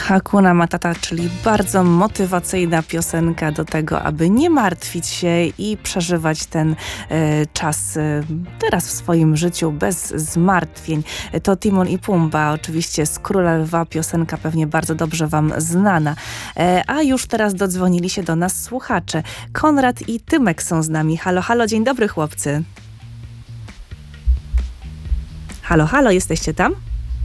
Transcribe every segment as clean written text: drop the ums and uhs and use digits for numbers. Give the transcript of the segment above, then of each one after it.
Hakuna Matata, czyli bardzo motywacyjna piosenka do tego, aby nie martwić się i przeżywać ten czas teraz w swoim życiu bez zmartwień. To Timon i Pumba, oczywiście z Króla Lwa, piosenka pewnie bardzo dobrze wam znana. A już teraz dodzwonili się do nas słuchacze. Konrad i Tymek są z nami. Halo, halo, dzień dobry chłopcy. Halo, halo, jesteście tam?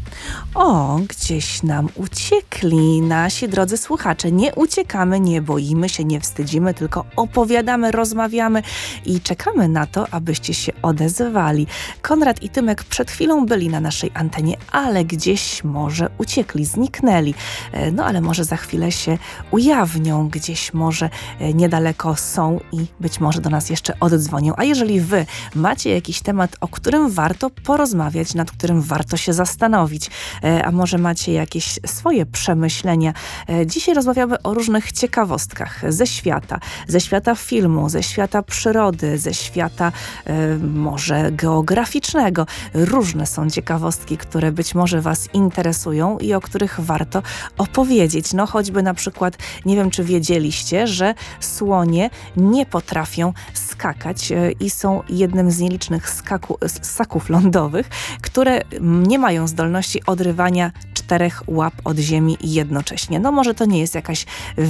O, gdzieś nam uciekli nasi drodzy słuchacze. Nie uciekamy, nie boimy się, nie wstydzimy, tylko opowiadamy, rozmawiamy i czekamy na to, abyście się odezwali. Konrad i Tymek przed chwilą byli na naszej antenie, ale gdzieś może uciekli, zniknęli. No ale może za chwilę się ujawnią, gdzieś może niedaleko są i być może do nas jeszcze oddzwonią. A jeżeli wy macie jakiś temat, o którym warto porozmawiać, nad którym warto się zastanowić, a może macie jakieś swoje przemyślenia. Dzisiaj rozmawiamy o różnych ciekawostkach ze świata filmu, ze świata przyrody, ze świata może geograficznego. Różne są ciekawostki, które być może was interesują i o których warto opowiedzieć. No choćby na przykład, nie wiem czy wiedzieliście, że słonie nie potrafią skakać i są jednym z nielicznych ssaków lądowych, które nie mają zdolności odrywania 4 łap od ziemi jednocześnie. No może to nie jest jakaś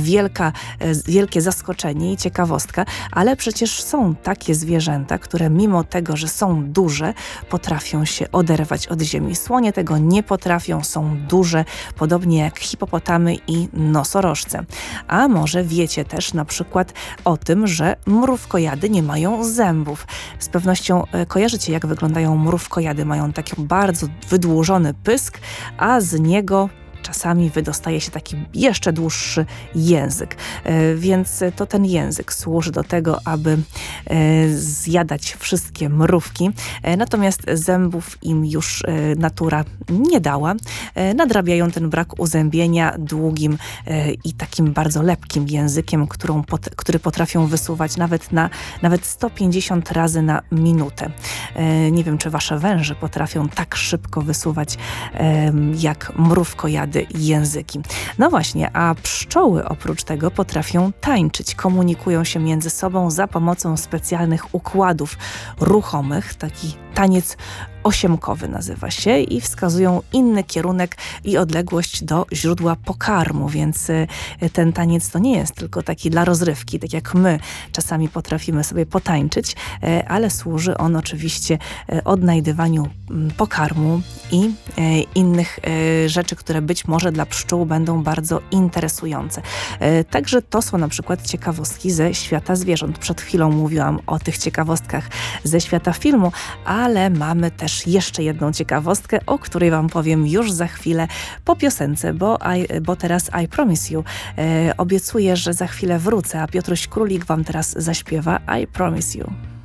wielkie zaskoczenie i ciekawostka, ale przecież są takie zwierzęta, które mimo tego, że są duże, potrafią się oderwać od ziemi. Słonie tego nie potrafią, są duże, podobnie jak hipopotamy i nosorożce. A może wiecie też na przykład o tym, że mrówkojady nie mają zębów. Z pewnością kojarzycie, jak wyglądają mrówkojady. Mają taki bardzo wydłużony pysk, a z niego czasami wydostaje się taki jeszcze dłuższy język. Więc to ten język służy do tego, aby zjadać wszystkie mrówki. Natomiast zębów im już natura nie dała. Nadrabiają ten brak uzębienia długim i takim bardzo lepkim językiem, który potrafią wysuwać nawet 150 razy na minutę. Nie wiem, czy wasze węże potrafią tak szybko wysuwać jak mrówkojady języki. No właśnie, a pszczoły oprócz tego potrafią tańczyć. Komunikują się między sobą za pomocą specjalnych układów ruchomych. Taki taniec osiemkowy nazywa się i wskazują inny kierunek i odległość do źródła pokarmu, więc ten taniec to nie jest tylko taki dla rozrywki, tak jak my czasami potrafimy sobie potańczyć, ale służy on oczywiście odnajdywaniu pokarmu i innych rzeczy, które być może dla pszczół będą bardzo interesujące. Także to są na przykład ciekawostki ze świata zwierząt. Przed chwilą mówiłam o tych ciekawostkach ze świata filmu, ale mamy też jeszcze jedną ciekawostkę, o której wam powiem już za chwilę po piosence, bo teraz I Promise You. Obiecuję, że za chwilę wrócę, a Piotruś Królik wam teraz zaśpiewa I Promise You.